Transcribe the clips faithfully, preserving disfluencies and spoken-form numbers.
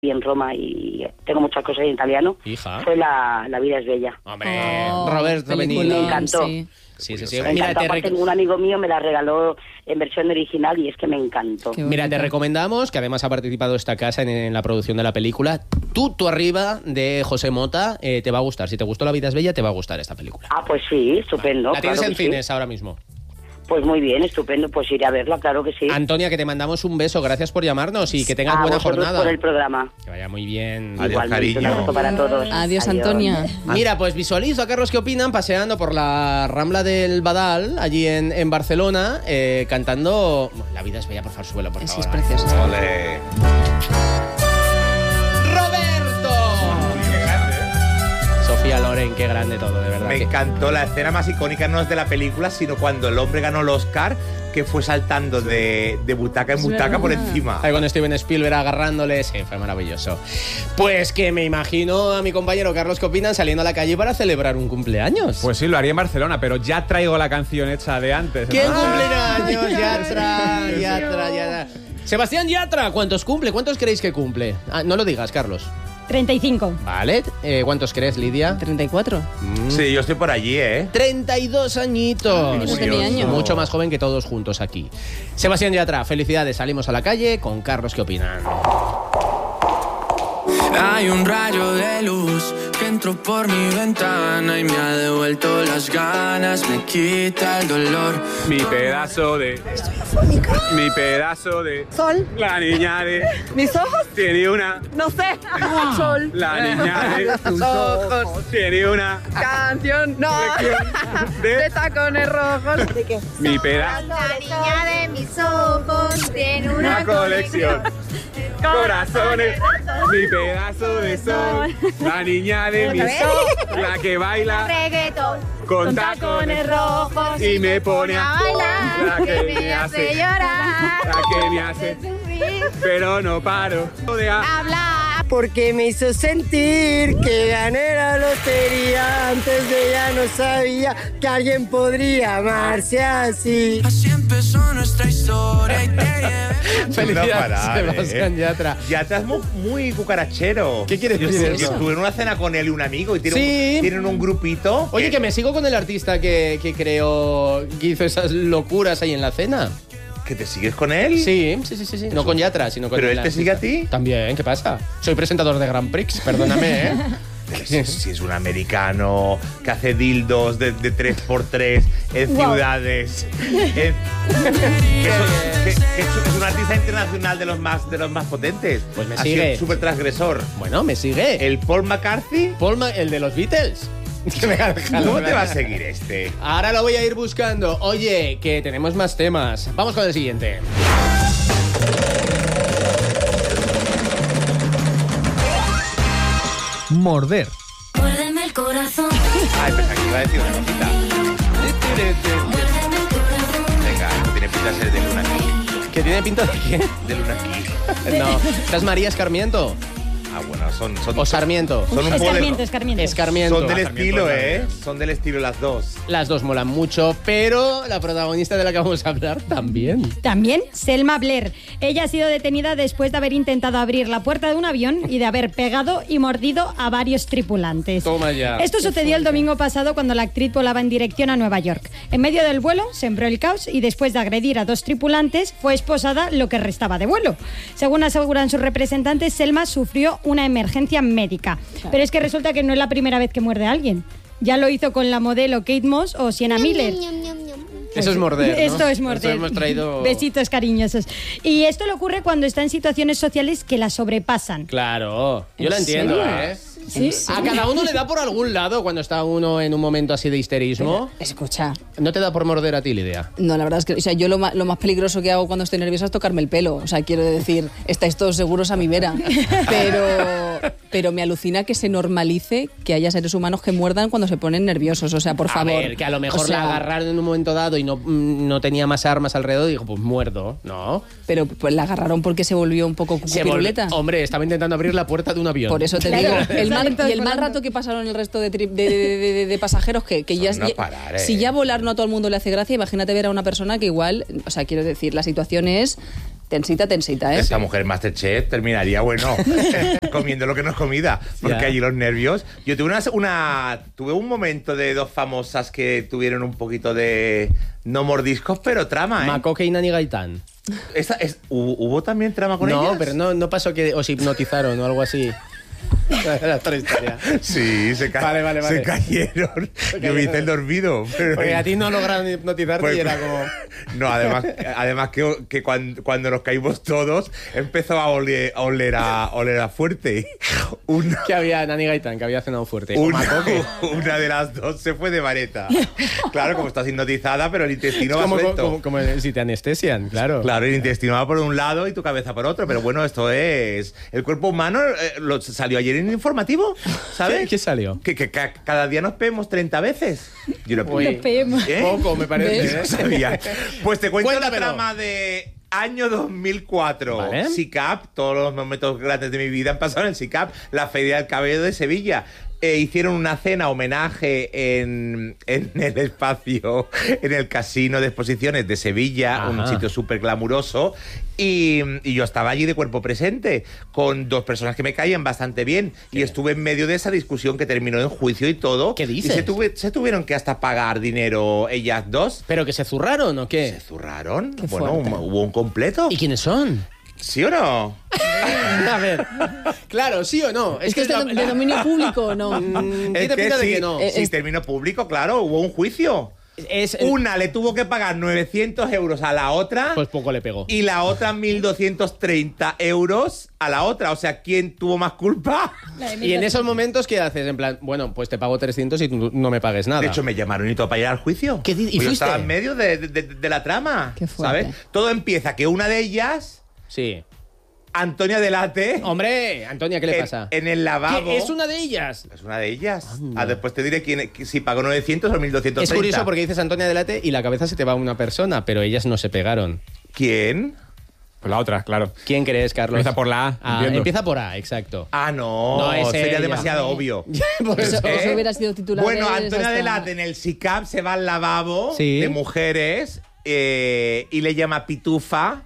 en Roma y tengo muchas cosas en italiano. Hija. Fue la, la vida es bella. Hombre, Oh, Roberto Benigni. Me encantó. Sí. Sí, sí, sí. Me Mira, encantó. te, Aparte, rec- un amigo mío me la regaló en versión original y es que me encantó. Qué Mira, te bonito. recomendamos, que además ha participado esta casa en, en la producción de la película, Tú, tú arriba, de José Mota, eh, te va a gustar. Si te gustó La vida es bella, te va a gustar esta película. Ah, pues sí, estupendo. La tienes claro en que sí. cines ahora mismo. Pues muy bien, estupendo, pues iré a verla, claro que sí. Antonia, que te mandamos un beso, gracias por llamarnos y que tengas A buena vosotros jornada. por el programa. Que vaya muy bien. Adiós, Igualmente, cariño. un abrazo para todos. Adiós, Antonia. Mira, pues visualizo a Carlos, ¿qué opinan? Paseando por la Rambla del Badal, allí en, en Barcelona, eh, cantando La vida es bella, por favor, suelo, por Sí, favor. es precioso. Ole. ¡Roberto! Sofía Loren, qué grande todo, de verdad. Me que- encantó. La escena más icónica no es de la película, sino cuando el hombre ganó el Oscar, que fue saltando de, de butaca en Es butaca por verdad. encima. Ahí con Steven Spielberg agarrándole, sí, fue maravilloso. Pues que me imagino a mi compañero Carlos, ¿qué opinan? Saliendo a la calle para celebrar un cumpleaños. Pues sí, lo haría en Barcelona, pero ya traigo la canción hecha de antes. ¿Quién Ah. cumpleaños? Yatra, Yatra, Yatra. Sebastián Yatra, ¿cuántos cumple? ¿Cuántos creéis que cumple? Ah, no lo digas, Carlos. treinta y cinco. Vale, eh, ¿cuántos crees, Lidia? treinta y cuatro. Sí, yo estoy por allí, ¿eh? treinta y dos añitos. no tenía años. Mucho más joven que todos juntos aquí. Sebastián Yatra, felicidades. Salimos a la calle con Carlos, ¿qué opinan? Hay un rayo de luz que entró por mi ventana y me ha devuelto las ganas, me quita el dolor. Mi pedazo de... Mi pedazo de... Sol, La niña de... mis ojos, Tiene una... no sé. Sol, La niña de... tus ojos, Tiene una... canción, no. De... De tacones rojos. ¿De qué? Mi pedazo... La niña de mis ojos tiene una, Una colección. Corazones. Mi pedazo de sol. La niña de mis ojos. La que baila reggaetón con tacones rojos y me pone a... bailar, La que me hace... llorar, La que me hace... Pero no paro de a- hablar. Porque me hizo sentir que gané la lotería. Antes de ella no sabía que alguien podría amarse así. Así empezó nuestra historia y te llevé. Felicidades, No parar, Sebastián ¿eh? Yatra. Yatra es muy, muy cucarachero. ¿Qué quieres Yo decir sé, eso? yo estuve en una cena con él y un amigo y tienen, Sí. un, tienen un grupito. Oye, que me sigo con el artista que, que creó, que hizo esas locuras ahí en la cena. ¿Que te sigues con él? Sí, sí, sí, sí, sí. No con Yatra, sino con ¿Pero el él te artista. sigue a ti? También, ¿qué pasa? Soy presentador de Grand Prix, perdóname, ¿eh? Si, si es un americano que hace dildos de, de tres por tres en Wow. ciudades. En- que, son- que- que es un artista internacional de los más, de los más potentes. Pues me Ha sigue. sido súper transgresor. Bueno, me sigue. El Paul McCarthy. Paul Ma- el de los Beatles. Que me ha dejado, ¿Cómo me te ha va a dejado. seguir este? Ahora lo voy a ir buscando. Oye, que tenemos más temas. Vamos con el siguiente. Morder. Muérdeme el corazón, Ay, pensaba que iba a decir una cosita. muérdeme el corazón. Venga, tiene pinta de ser de Luna Key. ¿Qué tiene pinta de qué? De Luna Key. No. ¿Esta es María Escarmiento? Ah, bueno, son, son, ¿O Sarmiento? son un Escarmiento, poder- escarmiento. Escarmiento. Son del Ah, Sarmiento estilo, también. ¿eh? Son del estilo las dos. Las dos molan mucho, pero la protagonista de la que vamos a hablar también. También Selma Blair. Ella ha sido detenida después de haber intentado abrir la puerta de un avión y de haber pegado y mordido a varios tripulantes. Toma ya. Esto sucedió el domingo pasado cuando la actriz volaba en dirección a Nueva York. En medio del vuelo sembró el caos y después de agredir a dos tripulantes fue esposada lo que restaba de vuelo. Según aseguran sus representantes, Selma sufrió una emergencia médica. Pero es que resulta que no es la primera vez que muerde a alguien. Ya lo hizo con la modelo Kate Moss o Sienna Miller. Eso es morder, ¿no? Esto es morder. Esto hemos traído... Besitos cariñosos. Y esto le ocurre cuando está en situaciones sociales que la sobrepasan. Claro, yo ¿En la entiendo, serio? ¿eh? ¿Sí? A cada uno le da por algún lado cuando está uno en un momento así de histerismo. Escucha, ¿No te da por morder a ti, Lidia? no, la verdad es que, o sea, yo lo, ma- lo más peligroso que hago cuando estoy nerviosa es tocarme el pelo. O sea, quiero decir, estáis todos seguros a mi vera. Pero, pero me alucina que se normalice que haya seres humanos que muerdan cuando se ponen nerviosos. O sea, por a favor. ver, que a lo mejor O sea, la agarraron en un momento dado y no, mm, no tenía más armas alrededor y dijo, pues muerdo, ¿no? Pero pues la agarraron porque se volvió un poco Se volvió- cucupiruleta. Hombre, estaba intentando abrir la puerta de un avión. Por eso te Claro. digo, el mal, Salen todos y el mal volando. rato que pasaron el resto de, tri- de, de- de- de- de pasajeros que, que ya, Son no ya- parar, ¿eh? si ya volar no a todo el mundo le hace gracia, imagínate ver a una persona que igual, o sea, quiero decir, la situación es Tensita, tensita, ¿eh? Esta mujer Masterchef terminaría, bueno, comiendo lo que no es comida. Porque Ya. allí los nervios... Yo tuve una, una... Tuve un momento de dos famosas que tuvieron un poquito de... No mordiscos, pero trama, ¿eh? Macoque y Nani Gaitán. Esa es, ¿hubo, ¿Hubo también trama con No, ellas? pero no, no pasó que os hipnotizaron o algo así. La otra historia. Sí, se, ca Vale, vale, vale. se cayeron. Yo me hice el dormido. Pero... Porque a ti no lograron hipnotizarte Pues- y era como... No, además, además que, que cuando, cuando nos caímos todos, empezó a oler a, oler a, oler a fuerte. Una, Que había Nani Gaitán, que había cenado fuerte. O una, Macoque. una de las dos se fue de vareta. Claro, como estás hipnotizada, pero el intestino va Como, suelto. como, como si te anestesian, claro. Claro, el intestino va por un lado y tu cabeza por otro. Pero bueno, esto es... El cuerpo humano eh, lo, salió ayer en el informativo, ¿sabes? ¿Qué, qué salió? Que, que ca- cada día nos peemos treinta veces. Yo lo Uy. Nos peemos. ¿Eh? Poco, me parece. ¿Ves? ¿eh? No sabía. Pues te cuento Cuéntamelo. la trama de año dos mil cuatro. Vale. S I C A P, todos los momentos grandes de mi vida han pasado en el S I C A P, la Feria del Cabello de Sevilla. Eh, hicieron una cena homenaje en, en el espacio, en el Casino de Exposiciones de Sevilla, Ajá. un sitio súper glamuroso. Y, y yo estaba allí de cuerpo presente, con dos personas que me caían bastante bien. Y estuve en medio de esa discusión que terminó en juicio y todo. ¿Qué dices? Y se, tuve- se tuvieron que hasta pagar dinero ellas dos. ¿Pero que se zurraron o qué? ¿Se zurraron? Qué Bueno, fuerte. un- hubo un completo. ¿Y quiénes son? ¿Sí o no? A ver, claro, ¿sí o no? ¿Es que es de, la- de la- dominio público o no? Mm, ¿Qué Es te que pinta de sí, que no? Eh, sí, es- terminó público, claro, hubo un juicio. Es, Una le tuvo que pagar novecientos euros a la otra Pues poco le pegó. y la otra mil doscientos treinta euros a la otra. O sea, ¿quién tuvo más culpa? Y en esos momentos, ¿qué haces? En plan, bueno, pues te pago trescientos y tú no me pagues nada. De hecho, me llamaron y todo para ir al juicio. ¿Qué di- y Pues yo fuiste? estaba en medio de, de- de- de la trama, Qué fuerte. ¿sabes? Todo empieza que una de ellas, Sí. Antonia Delate, Hombre, Antonia, ¿qué le en, pasa? en el lavabo... ¿Qué? ¿Es una de ellas? Es una de ellas. Ah, después te diré quién, si pagó novecientos o mil doscientos treinta. Es curioso porque dices Antonia Delate y la cabeza se te va a una persona, pero ellas no se pegaron. ¿Quién? Pues la otra, claro. ¿Quién crees, Carlos? Empieza por la A, Ah, entiendo. empieza por A, exacto. Ah, no. No, es sería ella. demasiado obvio. Por Eso, eso. eso ¿Eh? hubiera sido titular. Bueno, Antonia Delate en el S I C A P se va al lavabo Sí. de mujeres eh, y le llama pitufa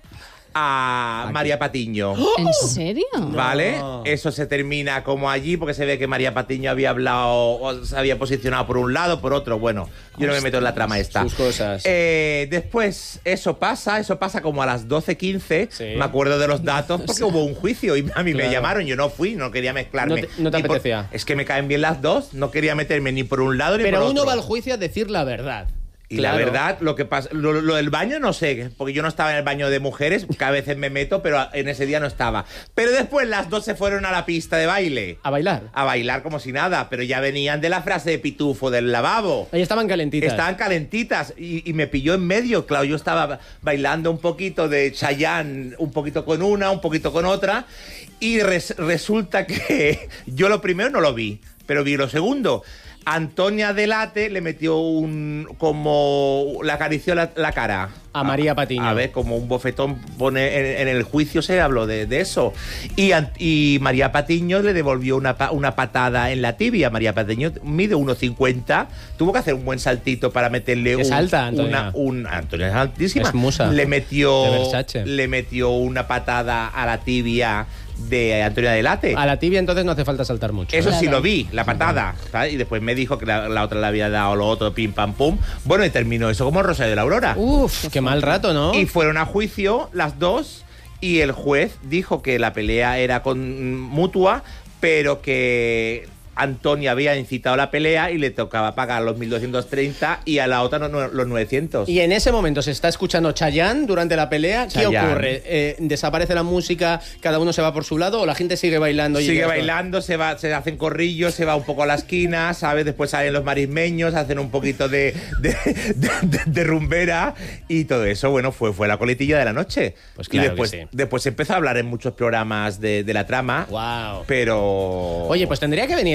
a María Patiño. ¿En serio? ¿Vale? No. Eso se termina como allí porque se ve que María Patiño había hablado o se había posicionado por un lado, por otro. Bueno, yo no me meto en la trama esta. Sus cosas. Eh, después, eso pasa, eso pasa como a las doce quince. Sí. Me acuerdo de los datos porque hubo un juicio y a mí me Claro. llamaron. Yo no fui, no quería mezclarme. No te- no te Ni por- apetecía. Es que me caen bien las dos, no quería meterme ni por un lado ni Pero por uno otro. va al juicio a decir la verdad. Y Claro. la verdad, lo que pasa, lo, lo del baño no sé, porque yo no estaba en el baño de mujeres, que a veces me meto, pero en ese día no estaba. Pero después las dos se fueron a la pista de baile. A bailar. A bailar como si nada, pero ya venían de la frase de pitufo del lavabo. Ahí estaban calentitas. Estaban calentitas y, y me pilló en medio. Claro, yo estaba bailando un poquito de Chayanne, un poquito con una, un poquito con otra. Y res- resulta que yo lo primero no lo vi, pero vi lo segundo. Antonia Delate le metió un... como... le acarició la, la cara. A María Patiño. A ver, como un bofetón pone en, en el juicio se habló de, de eso. Y, an- y María Patiño le devolvió una, pa- una patada en la tibia. María Patiño mide uno cincuenta. Tuvo que hacer un buen saltito para meterle Es un, alta, Antonia. una... Un, Antonia es altísima. Es musa. Le metió... De Versace. Le metió una patada a la tibia de Antonia Delate. A la tibia entonces no hace falta saltar mucho. Eso ¿eh? sí lo vi, la patada, ¿sabes? Y después me dijo que la, la otra le había dado lo otro, pim, pam, pum. Bueno, y terminó eso como Rosario de la Aurora. Uf, qué mal rato, ¿no? Y fueron a juicio las dos y el juez dijo que la pelea era con mutua, pero que Antonia había incitado la pelea y le tocaba pagar los mil doscientos treinta y a la otra no- no- los novecientos. Y en ese momento se está escuchando Chayanne durante la pelea. ¿Qué Chayanne. ocurre? Eh, ¿Desaparece la música? ¿Cada uno se va por su lado? ¿O la gente sigue bailando? y Sigue esto? bailando, se va, se hacen corrillos, se va un poco a la esquina, ¿sabes? Después salen los marismeños, hacen un poquito de, de, de- de- de rumbera y todo eso, bueno, fue, fue la coletilla de la noche. Pues claro y después, que sí. después se empezó a hablar en muchos programas de, de la trama, Wow. pero... Oye, pues tendría que venir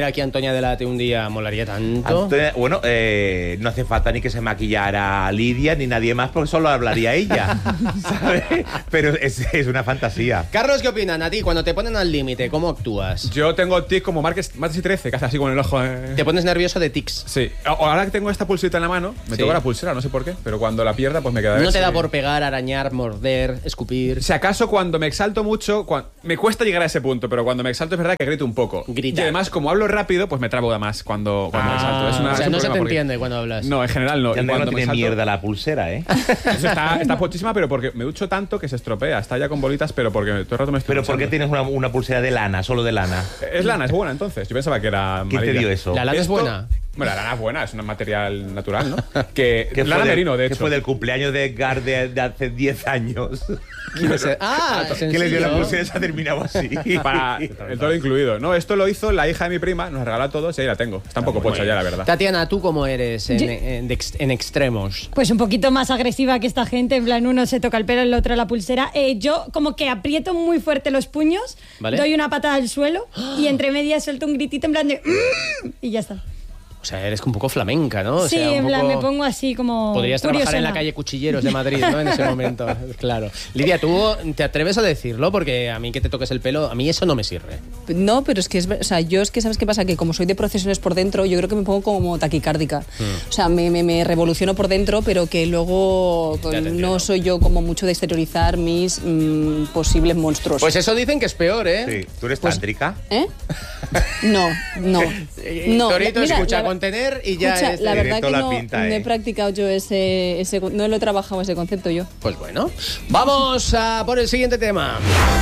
aquí a Antonia Delate un día, molaría tanto. Antonia, bueno, eh, no hace falta ni que se maquillara Lidia ni nadie más porque solo hablaría ella, ¿sabes? Pero es, es una fantasía. Carlos, ¿qué opinan? A ti, cuando te ponen al límite, ¿cómo actúas? Yo tengo tic como martes, martes y trece, casi así con el ojo. Eh. Te pones nervioso de tics. Sí. Ahora que tengo esta pulserita en la mano, me Sí. toca la pulsera, no sé por qué, pero cuando la pierda, pues me queda. No te da sí. por pegar, arañar, morder, escupir. Si acaso cuando me exalto mucho, cuan- me cuesta llegar a ese punto, pero cuando me exalto es verdad que grito un poco. Gritar. Y además, como hablo rápido, pues me trabo más cuando, cuando Ah, me exalto. Es una, o sea, es un no se problema te porque- entiende cuando hablas. No, en general no. Ya Y no cuando me tiene exalto- mierda la pulsera, ¿eh? Eso está, está pochísima, pero porque me ducho tanto que se estropea. Está ya con bolitas, pero porque todo el rato me estoy Pero ¿por qué duchando. tienes una, una pulsera de lana, solo de lana? Es lana, es buena entonces. Yo pensaba que era ¿Quién te amarilla. dio eso? ¿La lana es Esto- buena? Bueno, la lana es buena, es un material natural, ¿no? Que, ¿Qué lana fue del- merino, de ¿Qué hecho. fue del cumpleaños de Edgar de, de hace diez años? Ah, ¿Qué le dio la sencillo. pulsera? Se ha terminado así. Para el todo incluido. No, esto lo hizo la hija de mi prima, nos regaló a todos y ahí la tengo. Está un poco pocha ya, la verdad. Tatiana, ¿tú cómo eres en, Yo- en- de ex- en extremos? Pues un poquito más agresiva que esta gente, en plan uno se toca el pelo, el otro la pulsera. Eh, yo como que aprieto muy fuerte los puños, ¿Vale? doy una patada al suelo y entre medias suelto un gritito en plan de "Mm", y ya está. O sea, eres un poco flamenca, ¿no? O sí, sea, un en plan poco- me pongo así como Podrías trabajar en la curiosona. calle Cuchilleros de Madrid, ¿no? En ese momento, claro. Lidia, ¿tú te atreves a decirlo? Porque a mí que te toques el pelo, a mí eso no me sirve. No, pero es que es, ver- o sea, yo es que sabes qué pasa, que como soy de procesiones por dentro, yo creo que me pongo como taquicárdica. Hmm. O sea, me, me, me revoluciono por dentro, pero que luego pues, Ya te entiendo. no soy yo como mucho de exteriorizar mis mm, posibles monstruos. Pues eso dicen que es peor, ¿eh? Sí. ¿Tú eres tántrica? ¿Eh? No, no. Eh, no. Torito Mira, escucha la- contener y ya escucha, es... la de- verdad Directo que la no, pinta, no ¿eh? he practicado yo ese, ese, no lo he trabajado ese concepto yo. Pues bueno, vamos a por el siguiente tema.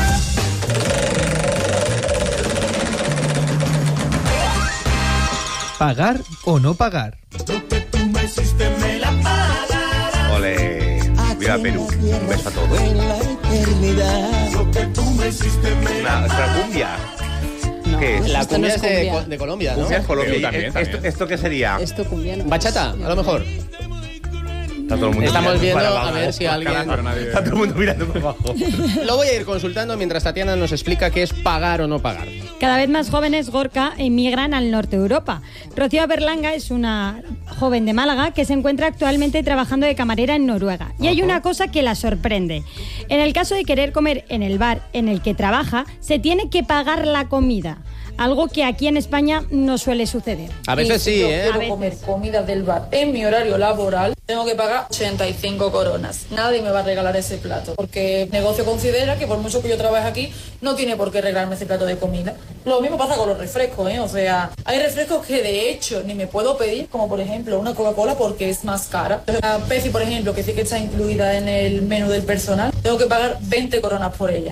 ¿Pagar o no pagar? Ole. Viva Perú. Un beso a todos. Una, otra cumbia. ¿Qué es? La Esto no cumbia es es de, cumbia. Co- de Colombia, ¿no? Cumbia es Colombia. Perú también, ¿Esto, también. ¿Esto qué sería? Esto cumbiano. Bachata, a lo mejor. Está todo el mundo Estamos mirando viendo para a abajo. ver si alguien... Pero nadie- Está todo el mundo mirando para abajo. Lo voy a ir consultando mientras Tatiana nos explica qué es pagar o no pagar. Cada vez más jóvenes Gorka emigran al norte de Europa. Rocío Berlanga es una joven de Málaga que se encuentra actualmente trabajando de camarera en Noruega. Y hay una cosa que la sorprende. En el caso de querer comer en el bar en el que trabaja, se tiene que pagar la comida. Algo que aquí en España no suele suceder. A veces sí, yo ¿eh? quiero A veces. comer comida del bar en mi horario laboral, tengo que pagar ochenta y cinco coronas. Nadie me va a regalar ese plato, porque el negocio considera que por mucho que yo trabaje aquí, no tiene por qué regalarme ese plato de comida. Lo mismo pasa con los refrescos, ¿eh? O sea, hay refrescos que de hecho ni me puedo pedir, como por ejemplo una Coca-Cola porque es más cara. La Pepsi, por ejemplo, que sí que está incluida en el menú del personal, tengo que pagar veinte coronas por ella.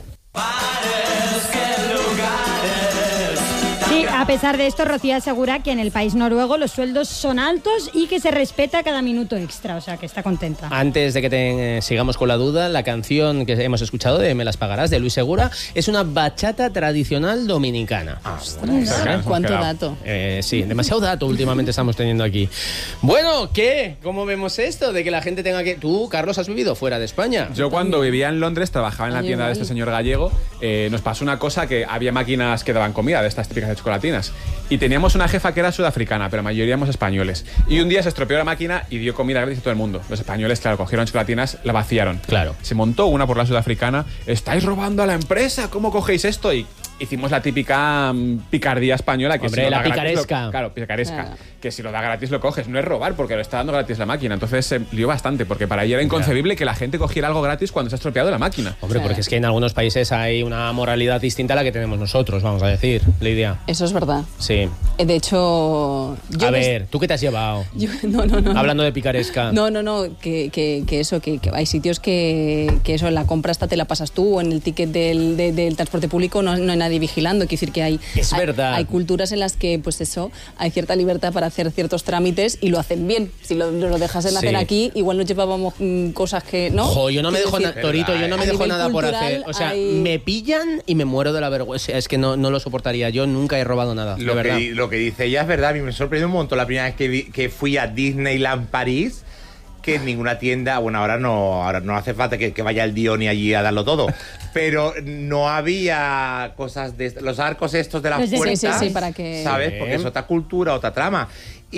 Sí, a pesar de esto, Rocío asegura que en el país noruego los sueldos son altos y que se respeta cada minuto extra, o sea que está contenta. Antes de que te, eh, sigamos con la duda, la canción que hemos escuchado de Me las pagarás, de Luis Segura, es una bachata tradicional dominicana. Ah, Ostras, ¿Cuánto quedado. dato? Eh, sí, demasiado dato últimamente estamos teniendo aquí. Bueno, ¿qué? ¿Cómo vemos esto? De que la gente tenga que... Tú, Carlos, has vivido fuera de España. Yo cuando vivía en Londres, trabajaba en la Ah, tienda de igual. este señor gallego, eh, nos pasó una cosa que había máquinas que daban comida, de estas típicas de chocolatinas. Y teníamos una jefa que era sudafricana, pero la mayoría éramos españoles. Y un día se estropeó la máquina y dio comida gratis a todo el mundo. Los españoles, claro, cogieron chocolatinas, la vaciaron. Claro. Se montó una por la sudafricana. ¿Estáis robando a la empresa? ¿Cómo cogéis esto? Y hicimos la típica mm, picardía española. Que Hombre, si lo la da gratis, picaresca. lo- claro, picaresca. Claro. Que si lo da gratis lo coges. No es robar porque lo está dando gratis la máquina. Entonces se lió bastante porque para ella era inconcebible que la gente cogiera algo gratis cuando se ha estropeado la máquina. Hombre, porque es que en algunos países hay una moralidad distinta a la que tenemos nosotros, vamos a decir, Lidia. Eso es verdad. Sí. Eh, De hecho... yo A no- ver, ¿tú qué te has llevado? yo- no, no, no. Hablando de picaresca. No, no, no, que, que, que eso, que, que hay sitios que, que eso, en la compra esta te la pasas tú, o en el ticket del, de- del transporte público no, no hay nadie vigilando. Quiere decir que hay, Es hay, verdad. hay culturas en las que, pues eso, hay cierta libertad para hacer ciertos trámites y lo hacen bien. Si lo, lo dejasen Sí. hacer aquí, igual nos llevábamos mm, cosas que, ¿no? Jo, yo no me Quiero dejo decir, nada, Torito, yo no me a dejo nivel nada por cultural hacer. O sea, hay- me pillan y me muero de la vergüenza. Es que no, no lo soportaría. Yo nunca he robado nada, de Lo verdad. que, lo que dice ella es verdad. A mí me sorprendió un montón la primera vez que, vi- que fui a Disneyland París, que en ninguna tienda, bueno, ahora no, ahora no hace falta que, que vaya el Dioni allí a darlo todo, pero no había cosas de los arcos estos de las Los de- puertas, sí, sí, sí, para que- ¿sabes? Porque es otra cultura, otra trama.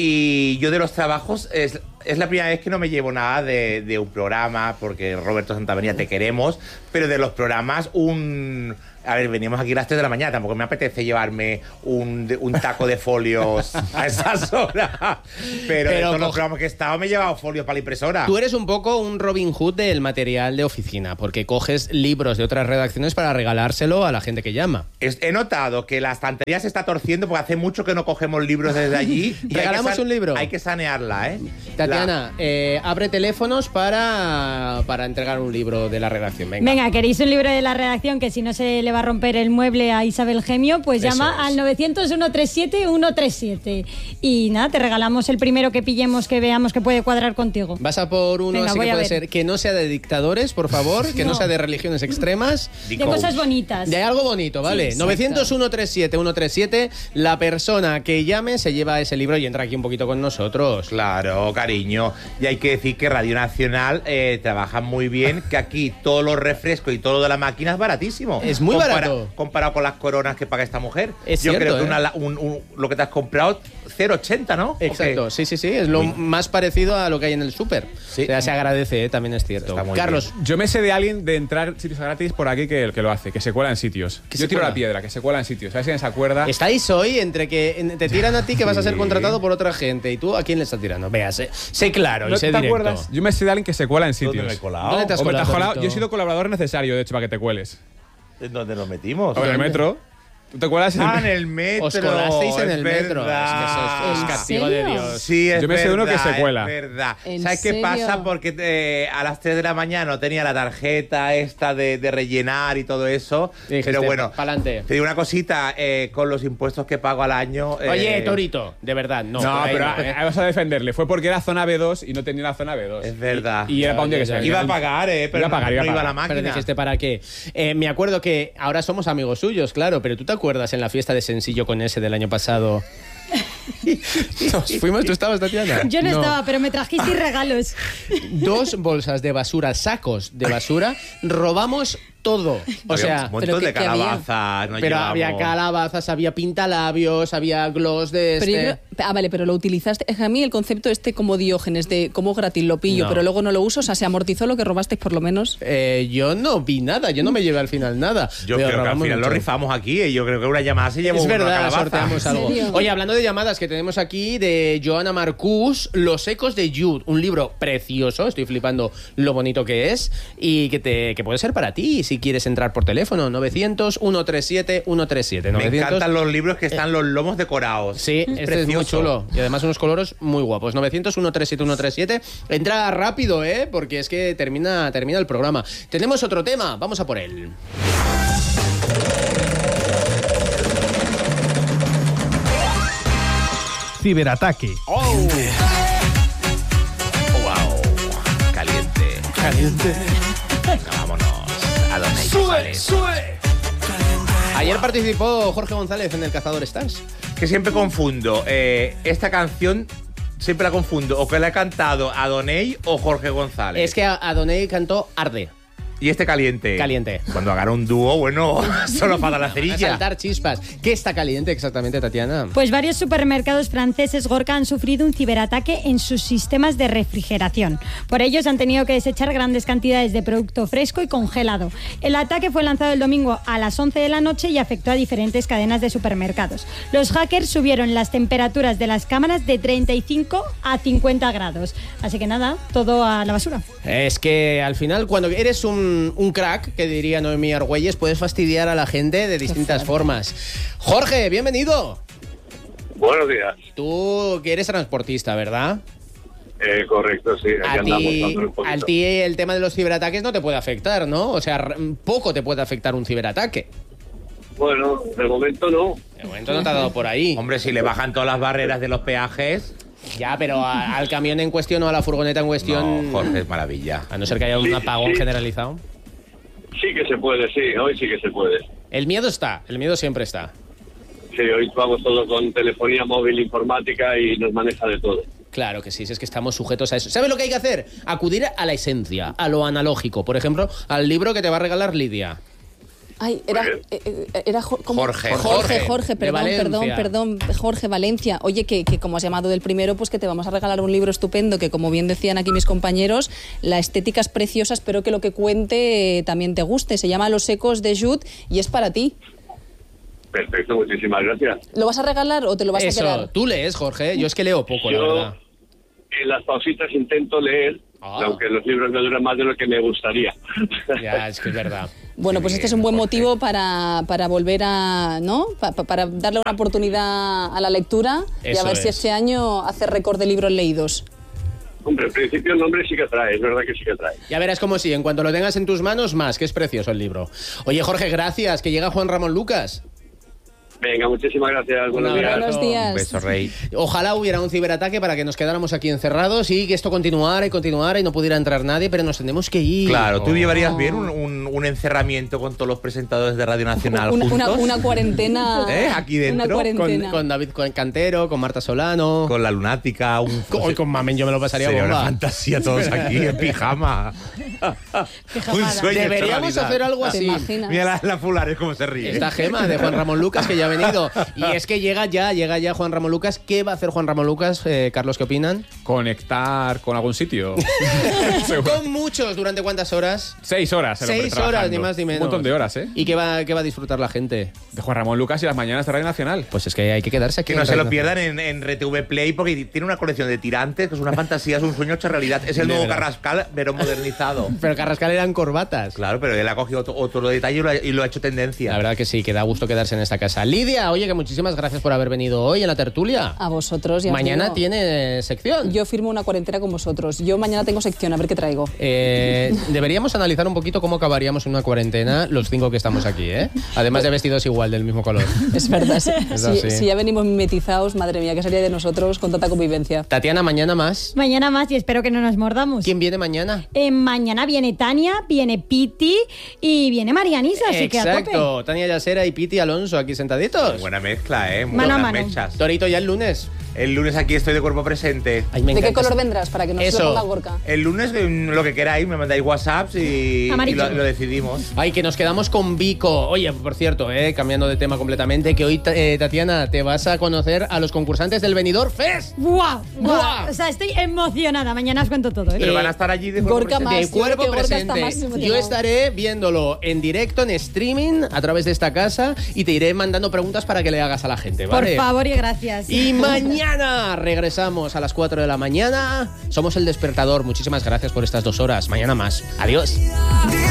Y yo de los trabajos es, es la primera vez que no me llevo nada de, de un programa, porque Roberto Santamaría te queremos, pero de los programas un... A ver, veníamos aquí a las tres de la mañana, tampoco me apetece llevarme un, de- un taco de folios a esas horas. Pero, de Pero todos los coge- programas que he estado me he llevado folios para la impresora. Tú eres un poco un Robin Hood del material de oficina, porque coges libros de otras redacciones para regalárselo a la gente que llama. Es- He notado que la estantería se está torciendo porque hace mucho que no cogemos libros desde allí. y hay que ¿Regalamos san- un libro? Hay que sanearla, ¿eh? Tatiana, eh, abre teléfonos para, para entregar un libro de la redacción. Venga. Venga, ¿queréis un libro de la redacción que si no se le va a romper el mueble a Isabel Gemio? Pues Eso llama es. al novecientos, ciento treinta y siete, ciento treinta y siete. Y nada, te regalamos el primero que pillemos que veamos que puede cuadrar contigo. Vas a por uno Venga, así voy que a puede ver. ser que no sea de dictadores, por favor, que no, No. sea de religiones extremas. De cosas bonitas. De algo bonito, ¿vale? Sí, novecientos, ciento treinta y siete, ciento treinta y siete. La persona que llame se lleva ese libro y entra aquí un poquito con nosotros. Claro, cariño. Y hay que decir que Radio Nacional eh, trabaja muy bien, que aquí todos los refrescos y todo lo de la máquina es baratísimo. Es muy Compara- barato. Comparado con las coronas que paga esta mujer. Es Yo cierto, creo que ¿eh? una la- un- un- lo que te has comprado, cero ochenta, ¿no? ¿O qué? Exacto, sí, sí, sí. Es lo más parecido a lo que hay en el súper. O sea, se agradece, ¿eh? También es cierto. Está muy Carlos, Yo me sé de alguien de entrar sitios gratis por aquí que, que lo hace, que se cuela en sitios. ¿Que Yo se tiro cuela? la piedra, que se cuela en sitios. A ver si alguien se acuerda. estáis hoy entre que en- te tiran a ti que vas a ser Sí. contratado por otra gente y tú a quién le estás tirando. Vea, sé, sé claro y ¿No sé te directo. acuerdas? Yo me sé de alguien que se cuela en sitios. ¿Dónde me he colado? ¿Dónde te has Hombre, te has colado, colado. Torito? Yo he sido colaborador necesario, de hecho, para que te cueles. ¿En dónde nos metimos? O en el metro. ¿Tú te cuelas en el Ah, en metro? el metro. Os colasteis en es el metro. verdad. Es que eso es- es ¿En castigo de serio? Dios. Sí, es Yo me sé de uno que verdad, se cuela. Es verdad. ¿En ¿Sabes qué serio? pasa? Porque eh, a las tres de la mañana no tenía la tarjeta esta de, de rellenar y todo eso. Dijiste, pero bueno, pa'lante. te digo una cosita, eh, con los impuestos que pago al año... eh, Oye, Torito, de verdad, no. No, por ahí pero no, ¿eh? a- vamos a defenderle. Fue porque era zona B dos y no tenía la zona B dos. Es verdad. Y, y era para un día que Ya, se ya, Iba a pagar, eh, pero Iba a pagar, no, iba a no iba a la pagar. Pero máquina. dijiste, ¿para qué? Eh, me acuerdo que ahora somos amigos suyos, claro, pero ¿tú te acuerdas en la fiesta de Sencillo con ese del año pasado? Nos fuimos, ¿tú estabas, Tatiana? Yo no, estaba, pero me trajisteis regalos. Dos bolsas de basura, sacos de basura, robamos todo. O Había sea, un montón ¿pero de qué- qué había? calabazas. nos pero llevamos. había calabazas, había pintalabios, había gloss de Pero yo este. creo- ah, vale, pero lo utilizaste. Es que a mí el concepto este como Diógenes de como gratis lo pillo, No. pero luego no lo uso, o sea, se amortizó lo que robasteis por lo menos. Eh, yo no vi nada, yo no me llevé al final nada. Yo Pero creo que al robamos final lo mucho. rifamos aquí. eh, Yo creo que una llamada se llevó Es una verdad, calabaza. sorteamos algo. serio? Oye, hablando de llamadas que tenemos aquí de Joana Marcús, Los ecos de Jude, un libro precioso, estoy flipando lo bonito que es y que te que puede ser para ti si quieres entrar por teléfono, novecientos, ciento treinta y siete, ciento treinta y siete. Me novecientos. encantan los libros que están los lomos decorados. Sí, este es muy Precioso. chulo. Y además unos colores muy guapos. novecientos, ciento treinta y siete, ciento treinta y siete. Entra rápido, ¿eh? Porque es que termina, termina el programa. Tenemos otro tema, vamos a por él. Ciberataque. Oh. Wow. Caliente. Caliente. Venga, vámonos. A donde ¡Sube, sube! Ayer participó Jorge González en el Cazador Stars. Que siempre confundo. eh, esta canción siempre la confundo. O que la ha cantado Adoney o Jorge González. Es que Adoney cantó Arde. Y este caliente. Caliente. Cuando hagan un dúo, bueno, solo para la A cerilla. saltar chispas. ¿Qué está caliente exactamente, Tatiana? Pues varios supermercados franceses, Gorka, han sufrido un ciberataque en sus sistemas de refrigeración. Por ello, se han tenido que desechar grandes cantidades de producto fresco y congelado. El ataque fue lanzado el domingo a las once de la noche y afectó a diferentes cadenas de supermercados. Los hackers subieron las temperaturas de las cámaras de treinta y cinco a cincuenta grados. Así que nada, todo a la basura. Es que al final, cuando eres un, un crack, que diría Noemí Argüelles, puedes fastidiar a la gente de distintas formas. Jorge, bienvenido. Buenos días. Tú que eres transportista, ¿verdad? Eh, correcto, sí. Aquí A andamos ti, dándole un poquito. a ti el tema de los ciberataques no te puede afectar, ¿no? O sea, r- poco te puede afectar un ciberataque. Bueno, de momento no. De momento no te ha dado por ahí. Hombre, si le bajan todas las barreras de los peajes. Ya, pero a- al camión en cuestión o a la furgoneta en cuestión... No, Jorge, es maravilla. A no ser que haya un Sí, apagón sí. generalizado. Sí que se puede, sí. Hoy sí que se puede. El miedo está, el miedo siempre está. Sí, hoy vamos todos con telefonía móvil, informática y nos maneja de todo. Claro que sí, si es que estamos sujetos a eso. ¿Sabes lo que hay que hacer? Acudir a la esencia, a lo analógico. Por ejemplo, al libro que te va a regalar Lidia. Ay, era, eh, era Jo- ¿cómo? Jorge. Jorge, Jorge, Jorge, de perdón, Valencia. perdón, perdón, Jorge Valencia. Oye, que, que como has llamado del primero, pues que te vamos a regalar un libro estupendo, que como bien decían aquí mis compañeros, la estética es preciosa, espero que lo que cuente eh, también te guste. Se llama Los ecos de Jude y es para ti. Perfecto, muchísimas gracias. ¿Lo vas a regalar o te lo vas a Eso, quedar? tú lees, Jorge. Yo es que leo poco, la Yo verdad. en las pausitas intento leer, Ah. aunque los libros me duran más de lo que me gustaría. Ya, es que es verdad. Bueno, pues este es un buen motivo para, para volver a, ¿no? Pa- pa- para darle una oportunidad a la lectura y a Eso ver si es. este año hace récord de libros leídos. Hombre, en principio el nombre sí que trae, es verdad que sí que trae. Ya verás como sí, en cuanto lo tengas en tus manos, más, que es precioso el libro. Oye, Jorge, gracias, que llega Juan Ramón Lucas. Venga, muchísimas gracias. Buenos Un días. abrazo. Buenos días. Un beso, rey. Ojalá hubiera un ciberataque para que nos quedáramos aquí encerrados y que esto continuara y continuara y no pudiera entrar nadie, pero nos tenemos que ir. Claro, ¿tú Oh. llevarías bien un, un- un encerramiento con todos los presentadores de Radio Nacional Una, juntos? una, una cuarentena. ¿Eh? Aquí dentro, Una Con, cuarentena. con David Cantero, con Marta Solano. Con la lunática, un... Con, con Mamen yo me lo pasaría Sería bomba. una fantasía todos aquí en pijama. un sueño hecho Deberíamos realidad. hacer algo ¿Te así. imaginas? Mira la, la Fulares cómo se ríe. Esta gema de Juan Ramón Lucas que ya ha venido. Y es que llega ya, llega ya Juan Ramón Lucas. ¿Qué va a hacer Juan Ramón Lucas? Eh, Carlos, ¿qué opinan? Conectar con algún sitio. Con muchos. ¿Durante cuántas horas? Seis horas. el hombre Seis horas, trabajando. ni más ni menos. Un montón de horas, ¿eh? ¿Y qué va, qué va a disfrutar la gente? De Juan Ramón Lucas y las mañanas de Radio Nacional. Pues es que hay que quedarse aquí. Que no en se lo Radio pierdan en, en R T V Play porque tiene una colección de tirantes que es una fantasía, es un sueño hecho realidad. Es el De nuevo verdad. Carrascal, pero modernizado. Nacional. Pero Carrascal eran corbatas. Claro, pero él ha cogido otro, otro detalle y lo, ha, y lo ha hecho tendencia. La verdad que sí, que da gusto quedarse en esta casa. Lidia, oye, que muchísimas gracias por haber venido hoy en la tertulia. A vosotros. Ya os Mañana digo. tiene sección. Yo firmo una cuarentena con vosotros. Yo mañana tengo sección, a ver qué traigo. Eh, deberíamos analizar un poquito cómo acabaríamos en una cuarentena los cinco que estamos aquí, ¿eh? Además de vestidos igual, del mismo color. Es verdad. sí. Es si, así. si ya venimos mimetizados, madre mía, ¿qué sería de nosotros con tanta convivencia? Tatiana, mañana más. Mañana más y espero que no nos mordamos. ¿Quién viene mañana? Eh, mañana viene Tania, viene Piti y viene Marianisa, así que a tope. Exacto, Tania Yasera y Piti Alonso aquí sentaditos. Buena mezcla, ¿eh? Muy Mano a buenas mano. mechas. Torito, ya el lunes. El lunes aquí estoy de cuerpo presente. Ay, me ¿De qué encanta. color vendrás para que no se Eso. lo ponga Gorka? El lunes mm, lo que queráis, me mandáis WhatsApps y, y Amarillo. lo, lo decidimos. Ay, que nos quedamos con Vico. Oye, por cierto, eh, cambiando de tema completamente, que hoy, eh, Tatiana, te vas a conocer a los concursantes del Benidorm Fest. ¡Buah! ¡Buah! ¡Buah! O sea, estoy emocionada. Mañana os cuento todo, ¿eh? Pero Eh, van a estar allí de cuerpo Gorka presente. más. De yo creo cuerpo que Gorka está presente. más emocionado. Yo estaré viéndolo en directo, en streaming, a través de esta casa y te iré mandando preguntas para que le hagas a la gente, Por ¿vale? favor y gracias. Y mañana regresamos a las cuatro de la mañana. Somos El Despertador. Muchísimas gracias por estas dos horas. Mañana más. Adiós.